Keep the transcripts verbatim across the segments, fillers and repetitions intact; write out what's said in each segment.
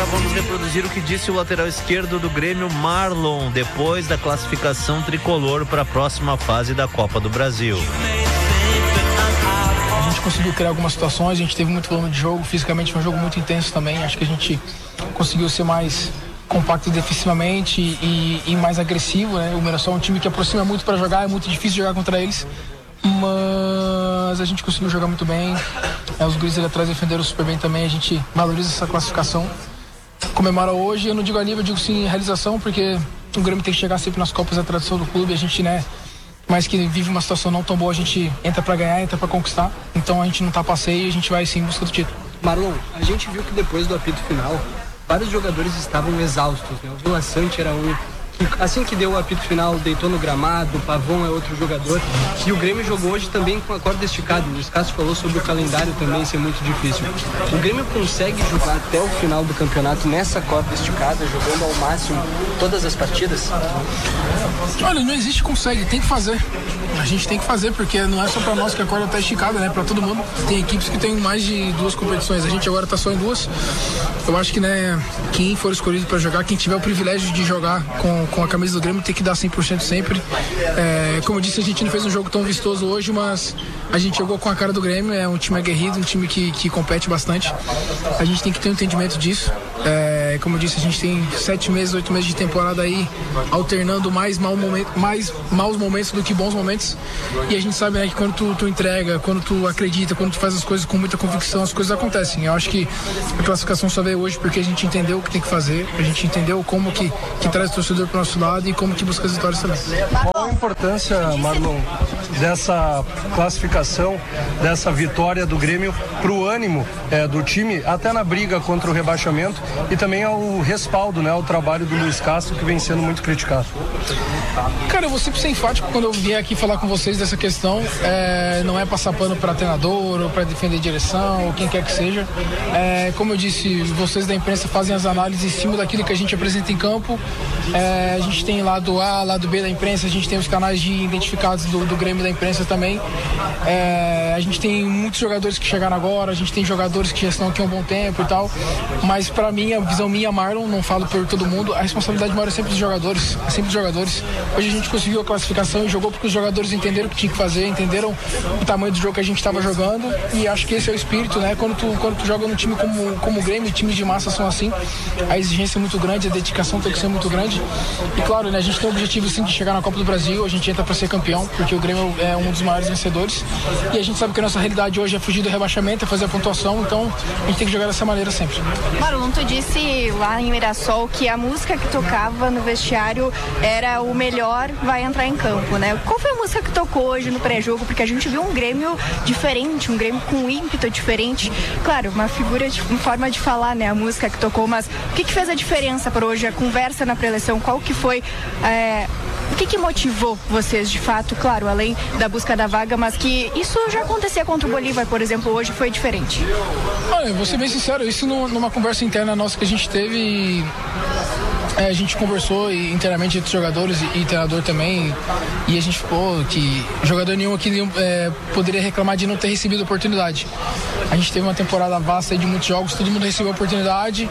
vamos reproduzir o que disse o lateral esquerdo do Grêmio, Marlon, depois da classificação tricolor para a próxima fase da Copa do Brasil. A gente conseguiu criar algumas situações, a gente teve muito volume de jogo, fisicamente foi um jogo muito intenso também. Acho que a gente conseguiu ser mais compacto defensivamente e, e mais agressivo, né? O Mirassol é um time que aproxima muito para jogar, é muito difícil jogar contra eles, mas a gente conseguiu jogar muito bem. É, os guris ali atrás defenderam super bem também, a gente valoriza essa classificação. Comemora hoje, eu não digo a nível, eu digo sim realização, porque o Grêmio tem que chegar sempre nas Copas, é a tradição do clube, a gente, né, mais que vive uma situação não tão boa, a gente entra para ganhar, entra para conquistar, então a gente não tá passeio e a gente vai sim em busca do título. Marlon, a gente viu que depois do apito final, vários jogadores estavam exaustos, né? O Vila Sante era um que, assim que deu o apito final, deitou no gramado, o Pavão é outro jogador, e o Grêmio jogou hoje também com a corda esticada. O Luiz Castro falou sobre o calendário também ser muito difícil. O Grêmio consegue jogar até o final do campeonato nessa corda esticada, jogando ao máximo todas as partidas? Olha, não existe consegue, tem que fazer. A gente tem que fazer, porque não é só pra nós que a corda tá esticada, né? Pra todo mundo. Tem equipes que tem mais de duas competições. A gente agora tá só em duas. Eu acho que, né, quem for escolhido pra jogar, quem tiver o privilégio de jogar com, com a camisa do Grêmio, tem que dar cem por cento sempre. É, como eu disse, a gente não fez um jogo tão vistoso hoje, mas a gente jogou com a cara do Grêmio. É um time aguerrido, um time que, que compete bastante. A gente tem que ter um entendimento disso. É, como eu disse, a gente tem sete meses, oito meses de temporada aí, alternando mais, mau momento, mais maus momentos do que bons momentos. E a gente sabe, né, que quando tu, tu entrega, quando tu acredita, quando tu faz as coisas com muita convicção, as coisas acontecem. Eu acho que a classificação só veio hoje porque a gente entendeu o que tem que fazer, a gente entendeu como que, que traz o torcedor pro nosso lado e como que busca as vitórias também. Qual a importância, Marlon, dessa classificação, dessa vitória do Grêmio pro ânimo é, do time, até na briga contra o rebaixamento, e também ao respaldo, né, ao trabalho do Luiz Castro, que vem sendo muito criticado? Cara, eu vou sempre ser enfático quando eu vier aqui falar com vocês dessa questão. É, não é passar pano para treinador ou para defender direção ou quem quer que seja. É, como eu disse, vocês da imprensa fazem as análises em cima daquilo que a gente apresenta em campo. É, a gente tem lado A, lado B da imprensa, a gente tem os canais de identificados do, do Grêmio da imprensa também. É, a gente tem muitos jogadores que chegaram agora, a gente tem jogadores que já estão aqui há um bom tempo e tal. Mas para mim, a visão minha, Marlon, não falo por todo mundo, a responsabilidade maior é sempre dos jogadores, é sempre dos jogadores. Hoje a gente conseguiu a classificação e jogou porque os jogadores entenderam o que tinha que fazer, entenderam o tamanho do jogo que a gente estava jogando, e acho que esse é o espírito, né? Quando tu, quando tu joga num time como, como o Grêmio, times de massa são assim, a exigência é muito grande, a dedicação tem que ser muito grande. E claro, né, a gente tem o objetivo sim de chegar na Copa do Brasil, a gente entra para ser campeão, porque o Grêmio é um dos maiores vencedores, e a gente sabe que a nossa realidade hoje é fugir do rebaixamento, é fazer a pontuação, então a gente tem que jogar dessa maneira sempre. Marlon, tu disse lá em Mirassol que a música que tocava no vestiário era o melhor vai entrar em campo, né? Qual foi a música que tocou hoje no pré-jogo? Porque a gente viu um Grêmio diferente, um Grêmio com um ímpeto diferente. Claro, uma figura, de, uma forma de falar, né? A música que tocou, mas o que que fez a diferença para hoje? A conversa na pré-eleição, qual que foi... É... O que que motivou vocês, de fato, claro, além da busca da vaga, mas que isso já acontecia contra o Bolívar, por exemplo, hoje foi diferente? Olha, vou ser bem sincero, isso numa conversa interna nossa que a gente teve... É, a gente conversou internamente entre os jogadores e, e treinador também, e a gente ficou que jogador nenhum aqui é, poderia reclamar de não ter recebido oportunidade. A gente teve uma temporada vasta de muitos jogos, todo mundo recebeu oportunidade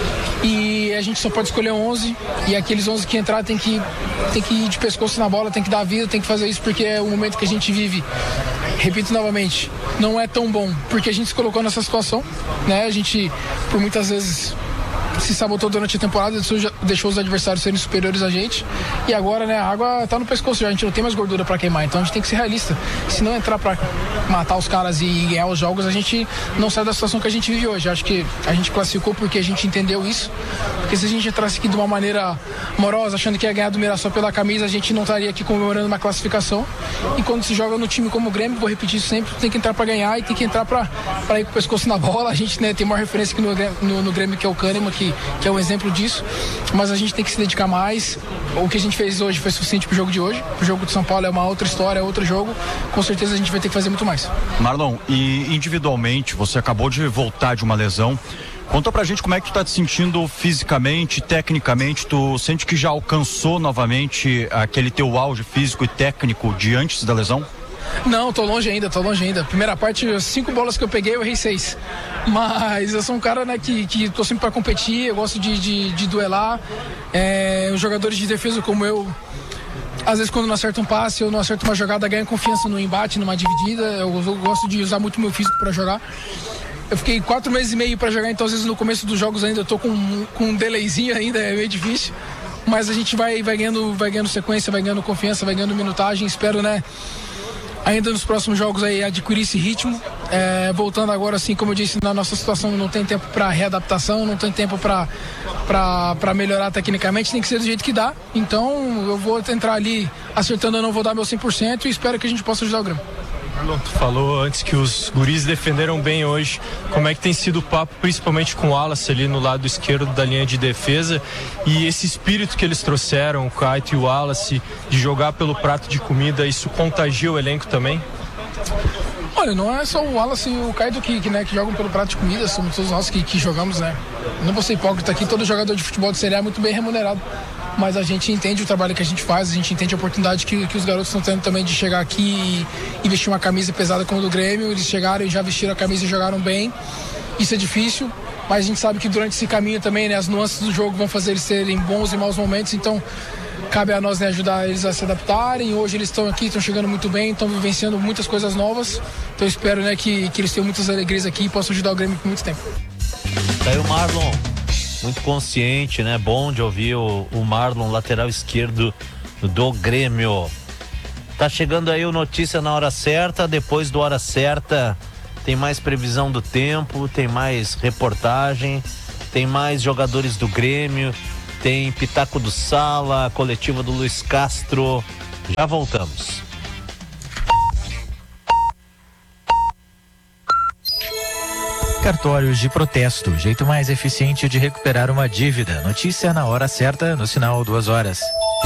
e a gente só pode escolher onze, e aqueles onze que entrar tem que, tem que ir de pescoço na bola, tem que dar vida, tem que fazer isso, porque é o momento que a gente vive. Repito novamente, não é tão bom, porque a gente se colocou nessa situação, né? A gente, por muitas vezes, se sabotou durante a temporada, deixou os adversários serem superiores a gente, e agora, né, a água tá no pescoço já, a gente não tem mais gordura pra queimar, então a gente tem que ser realista. Se não entrar pra matar os caras e ganhar os jogos, a gente não sai da situação que a gente vive hoje. Acho que a gente classificou porque a gente entendeu isso, porque se a gente entrasse aqui de uma maneira amorosa, achando que ia ganhar do Mirassol pela camisa, a gente não estaria aqui comemorando uma classificação. E quando se joga no time como o Grêmio, vou repetir isso sempre, tem que entrar pra ganhar e tem que entrar pra, pra ir com o pescoço na bola. A gente, né, tem uma referência aqui no, no, no Grêmio, que é o Kahneman, que que é um exemplo disso, mas a gente tem que se dedicar mais. O que a gente fez hoje foi suficiente pro jogo de hoje. O jogo de São Paulo é uma outra história, é outro jogo. Com certeza a gente vai ter que fazer muito mais. Marlon, e individualmente, você acabou de voltar de uma lesão. Conta pra gente como é que tu tá te sentindo fisicamente, tecnicamente. Tu sente que já alcançou novamente aquele teu auge físico e técnico de antes da lesão? Não, tô longe ainda, tô longe ainda. Primeira parte, cinco bolas que eu peguei, eu errei seis. Mas eu sou um cara, né, que, que tô sempre pra competir, eu gosto de, de, de duelar. É, os jogadores de defesa como eu, às vezes quando não acerto um passe ou não acerto uma jogada, ganho confiança no embate, numa dividida. Eu, eu gosto de usar muito meu físico pra jogar. Eu fiquei quatro meses e meio pra jogar, então às vezes no começo dos jogos ainda eu tô com, com um delayzinho ainda, é meio difícil. Mas a gente vai, vai, ganhando, vai ganhando sequência, vai ganhando confiança, vai ganhando minutagem. Espero, né, ainda nos próximos jogos aí adquirir esse ritmo. É, voltando agora, assim, como eu disse, na nossa situação não tem tempo para readaptação, não tem tempo para melhorar tecnicamente, tem que ser do jeito que dá. Então eu vou entrar ali acertando, eu não vou dar meu cem por cento e espero que a gente possa ajudar o Grêmio. Marlon, tu falou antes que os guris defenderam bem hoje. Como é que tem sido o papo, principalmente com o Wallace ali no lado esquerdo da linha de defesa, e esse espírito que eles trouxeram, o Kaito e o Wallace, de jogar pelo prato de comida, isso contagia o elenco também? Olha, não é só o Wallace e o Kaito que, que, né, que jogam pelo prato de comida, somos todos nós que, que jogamos, né? Não vou ser hipócrita aqui, todo jogador de futebol de Série A é muito bem remunerado. Mas a gente entende o trabalho que a gente faz, a gente entende a oportunidade que, que os garotos estão tendo também de chegar aqui e, e vestir uma camisa pesada como a do Grêmio. Eles chegaram e já vestiram a camisa e jogaram bem. Isso é difícil, mas a gente sabe que durante esse caminho também, né, as nuances do jogo vão fazer eles terem bons e maus momentos. Então, cabe a nós, né, ajudar eles a se adaptarem. Hoje eles estão aqui, estão chegando muito bem, estão vivenciando muitas coisas novas. Então, eu espero, né, que, que eles tenham muitas alegrias aqui e possam ajudar o Grêmio por muito tempo. Tá aí o Marlon. Muito consciente, né? Bom de ouvir o, o Marlon, lateral esquerdo do Grêmio. Tá chegando aí o Notícia na Hora Certa. Depois do Hora Certa tem mais previsão do tempo, tem mais reportagem, tem mais jogadores do Grêmio, tem Pitaco do Sala, coletiva do Luiz Castro. Já voltamos. Cartórios de protesto, jeito mais eficiente de recuperar uma dívida. Notícia na hora certa, no sinal duas horas.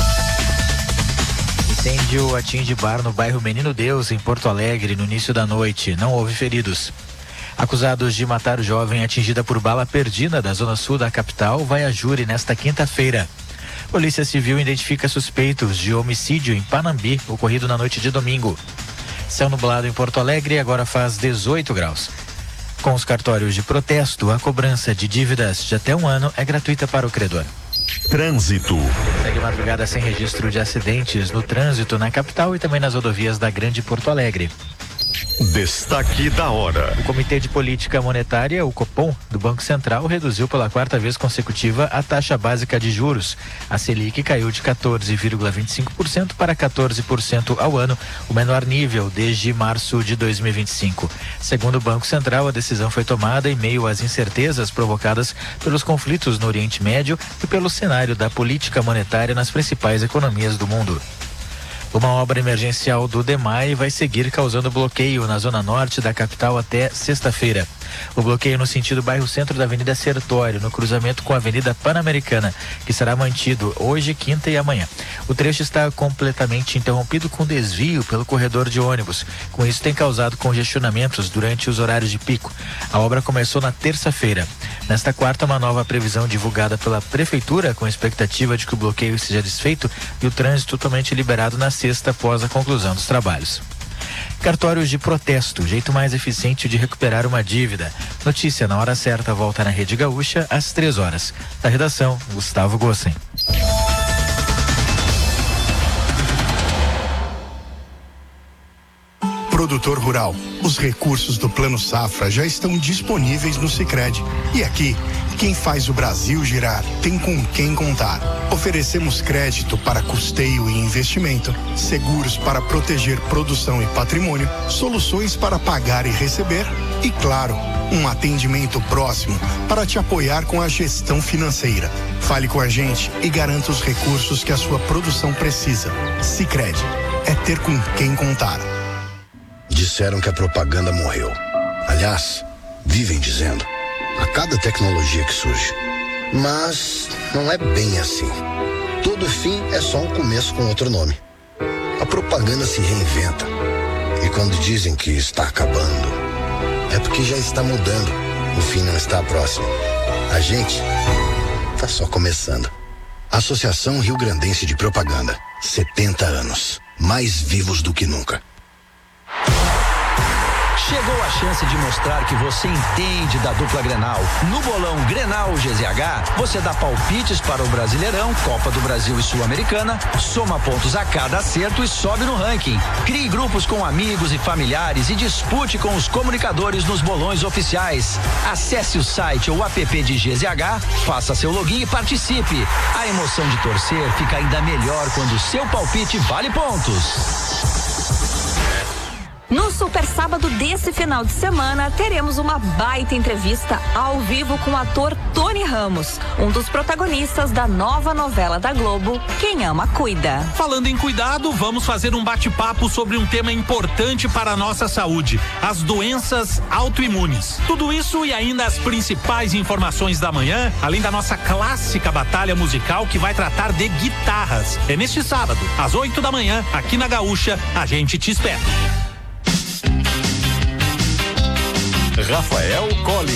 Incêndio atinge bar no bairro Menino Deus, em Porto Alegre, no início da noite. Não houve feridos. Acusados de matar o jovem atingida por bala perdida da zona sul da capital, vai a júri nesta quinta-feira. Polícia Civil identifica suspeitos de homicídio em Panambi, ocorrido na noite de domingo. Céu nublado em Porto Alegre, agora faz dezoito graus. Com os cartórios de protesto, a cobrança de dívidas de até um ano é gratuita para o credor. Trânsito. Segue madrugada sem registro de acidentes no trânsito na capital e também nas rodovias da Grande Porto Alegre. Destaque da hora. O Comitê de Política Monetária, o Copom, do Banco Central, reduziu pela quarta vez consecutiva a taxa básica de juros. A Selic caiu de quatorze vírgula vinte e cinco por cento para quatorze por cento ao ano, o menor nível desde março de dois mil e vinte e cinco. Segundo o Banco Central, a decisão foi tomada em meio às incertezas provocadas pelos conflitos no Oriente Médio e pelo cenário da política monetária nas principais economias do mundo. Uma obra emergencial do DEMAI vai seguir causando bloqueio na zona norte da capital até sexta-feira. O bloqueio no sentido bairro centro da Avenida Sertório, no cruzamento com a Avenida Pan-Americana, que será mantido hoje, quinta e amanhã. O trecho está completamente interrompido com desvio pelo corredor de ônibus. Com isso, tem causado congestionamentos durante os horários de pico. A obra começou na terça-feira. Nesta quarta, uma nova previsão divulgada pela Prefeitura, com expectativa de que o bloqueio seja desfeito e o trânsito totalmente liberado na sexta após a conclusão dos trabalhos. Cartórios de protesto, jeito mais eficiente de recuperar uma dívida. Notícia na hora certa, volta na Rede Gaúcha às três horas. Da redação, Gustavo Gossen. Produtor rural, os recursos do Plano Safra já estão disponíveis no Sicredi. E aqui, quem faz o Brasil girar tem com quem contar. Oferecemos crédito para custeio e investimento, seguros para proteger produção e patrimônio, soluções para pagar e receber e, claro, um atendimento próximo para te apoiar com a gestão financeira. Fale com a gente e garanta os recursos que a sua produção precisa. Sicredi, é ter com quem contar. Disseram que a propaganda morreu. Aliás, vivem dizendo, a cada tecnologia que surge. Mas não é bem assim. Todo fim é só um começo com outro nome. A propaganda se reinventa. E quando dizem que está acabando, é porque já está mudando. O fim não está próximo. A gente está só começando. Associação Rio Grandense de Propaganda. setenta anos. Mais vivos do que nunca. Chegou a chance de mostrar que você entende da dupla Grenal. No bolão Grenal G Z H, você dá palpites para o Brasileirão, Copa do Brasil e Sul-Americana, soma pontos a cada acerto e sobe no ranking. Crie grupos com amigos e familiares e dispute com os comunicadores nos bolões oficiais. Acesse o site ou app de G Z H, faça seu login e participe. A emoção de torcer fica ainda melhor quando o seu palpite vale pontos. No Super Sábado desse final de semana, teremos uma baita entrevista ao vivo com o ator Tony Ramos, um dos protagonistas da nova novela da Globo, Quem Ama Cuida. Falando em cuidado, vamos fazer um bate-papo sobre um tema importante para a nossa saúde: as doenças autoimunes. Tudo isso e ainda as principais informações da manhã, além da nossa clássica batalha musical que vai tratar de guitarras. É neste sábado, às oito da manhã, aqui na Gaúcha. A gente te espera. Rafael Colli.